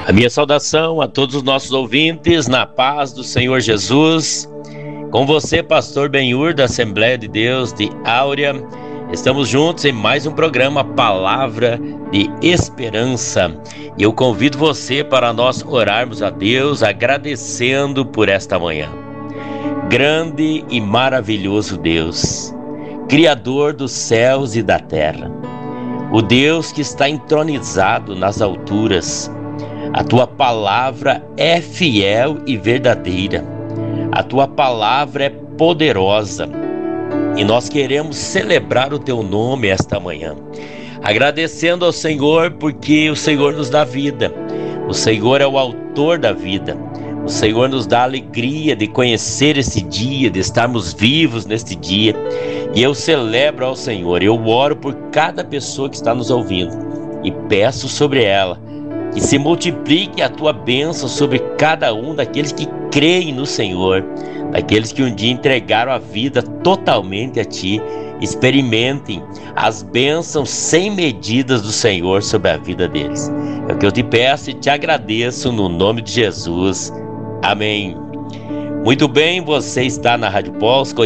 A minha saudação a todos os nossos ouvintes, na paz do Senhor Jesus. Com você, pastor Benhur, da Assembleia de Deus de Áurea. Estamos juntos em mais um programa Palavra de Esperança. E eu convido você para nós orarmos a Deus, agradecendo por esta manhã. Grande e maravilhoso Deus, Criador dos céus e da terra, o Deus que está entronizado nas alturas. A tua palavra é fiel e verdadeira. A tua palavra é poderosa. E nós queremos celebrar o teu nome esta manhã, agradecendo ao Senhor porque o Senhor nos dá vida. O Senhor é o autor da vida. O Senhor nos dá a alegria de conhecer esse dia, de estarmos vivos neste dia. E eu celebro ao Senhor. Eu oro por cada pessoa que está nos ouvindo e peço sobre ela que se multiplique a tua bênção sobre cada um daqueles que creem no Senhor, daqueles que um dia entregaram a vida totalmente a Ti. Experimentem as bênçãos sem medidas do Senhor sobre a vida deles. É o que eu te peço e te agradeço no nome de Jesus. Amém. Muito bem, você está na Rádio Polska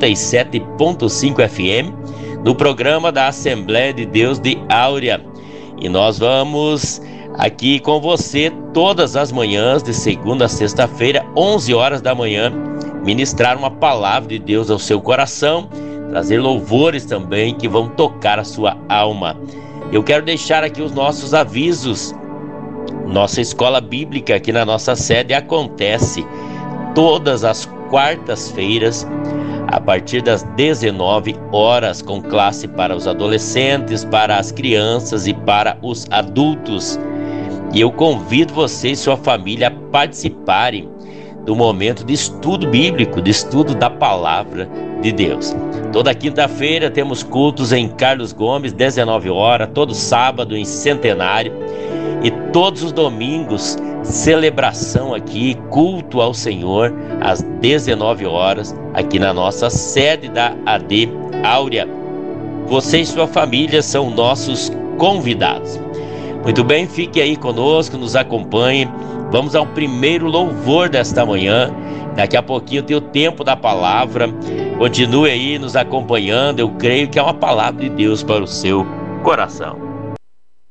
87.5 FM, no programa da Assembleia de Deus de Áurea. E nós vamos aqui com você todas as manhãs, de segunda a sexta-feira, 11 horas da manhã, ministrar uma palavra de Deus ao seu coração, trazer louvores também que vão tocar a sua alma. Eu quero deixar aqui os nossos avisos. Nossa escola bíblica aqui na nossa sede acontece todas as quartas-feiras, a partir das 19 horas, com classe para os adolescentes, para as crianças e para os adultos. E eu convido você e sua família a participarem do momento de estudo bíblico, de estudo da palavra de Deus. Toda quinta-feira temos cultos em Carlos Gomes, 19 horas, todo sábado em Centenário, e todos os domingos, celebração aqui, culto ao Senhor, às 19 horas, aqui na nossa sede da AD Áurea. Você e sua família são nossos convidados. Muito bem, fique aí conosco, nos acompanhe. Vamos ao primeiro louvor desta manhã. Daqui a pouquinho tem o tempo da palavra. Continue aí nos acompanhando. Eu creio que é uma palavra de Deus para o seu coração.